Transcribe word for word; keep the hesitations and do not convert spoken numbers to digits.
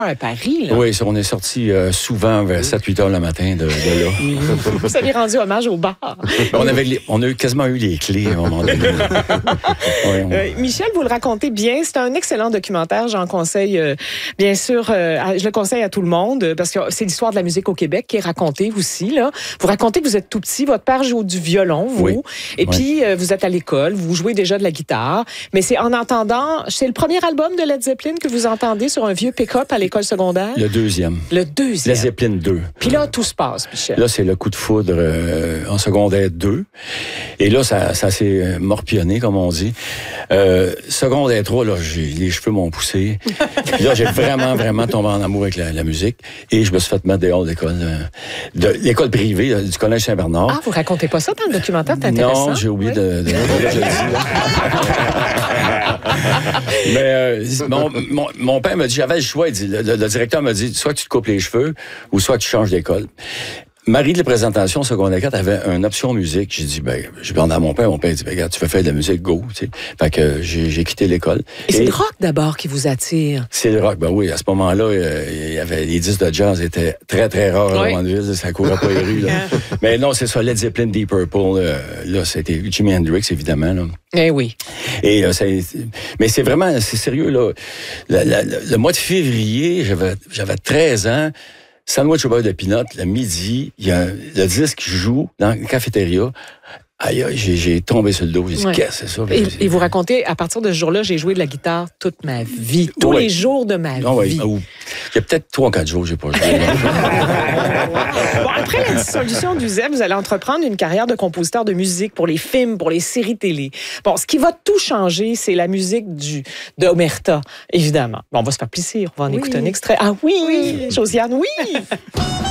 à Paris, là. Oui, on est sorti euh, souvent vers sept huit heures le matin de, de là. Vous avez rendu hommage au bar. On, avait les, on a eu, quasiment eu les clés à un moment donné. Oui, on... euh, Michel, vous le racontez bien. C'est un excellent documentaire. J'en conseille, euh, bien sûr, euh, je le conseille à tout le monde parce que c'est l'histoire de la musique au Québec qui est racontée aussi, là. Vous racontez que vous êtes tout petit. Votre père joue du violon, vous. Oui. Et oui. puis, euh, vous êtes à l'école. Vous jouez déjà de la guitare. Mais c'est en entendant... C'est le premier album de Led Zeppelin que vous entendez sur un vieux pick-up à l'école secondaire? Le deuxième. Le deuxième. Led Zeppelin deux. Puis là, tout se passe, Michel. Là, c'est le coup de foudre euh, en secondaire deux. Et là, ça, ça s'est morpionné, comme on dit. Euh, secondaire trois, là, j'ai, les cheveux m'ont poussé. Puis là, j'ai vraiment, vraiment tombé en amour avec la, la musique. Et je me suis fait mettre dehors de l'école, euh, de l'école privée, là, du Collège Saint-Bernard. Ah, vous racontez pas ça dans le documentaire? C'est intéressant. Non, j'ai oublié oui. de, de, de, de, de le dire. Mais euh, mon, mon, mon père m'a dit, j'avais le choix. Il dit, le, le directeur m'a dit, soit tu te coupes les cheveux ou soit tu changes d'école. Marie de la présentation secondaire quatre avait une option musique. J'ai dit, ben, j'ai demandé à mon père. Mon père dit, ben, regarde, tu veux faire de la musique, go, tu sais. Fait que j'ai, j'ai quitté l'école. Et, Et c'est le rock d'abord qui vous attire? C'est le rock, ben oui. À ce moment-là, euh, il y avait, les disques de jazz étaient très, très rares oui. à Mandeville. Ça courait pas les rues, là. Mais non, c'est ça, Led Zeppelin, Deep Purple, euh, là, c'était Jimi Hendrix, évidemment, là. Eh oui. Et euh, c'est, mais c'est vraiment, c'est sérieux, là. La, la, la, le mois de février, j'avais, j'avais treize ans. Sandwich au beurre de peanut, le midi, il y a le disque qui joue dans la cafétéria. Aïe, aïe, j'ai, j'ai tombé sur le dos. J'ai dit, ouais. Qu'est-ce que c'est ça? Et, et vous racontez, à partir de ce jour-là, j'ai joué de la guitare toute ma vie. Tous ouais. les jours de ma non, vie. Ouais. Il y a peut-être trois ou quatre jours, j'ai pas joué. Bon, après la dissolution du Z E P, vous allez entreprendre une carrière de compositeur de musique pour les films, pour les séries télé. Bon, ce qui va tout changer, c'est la musique du, de Omerta, évidemment. Bon, on va se faire plaisir. On va en oui. écouter un extrait. Ah oui, oui. Josiane, oui!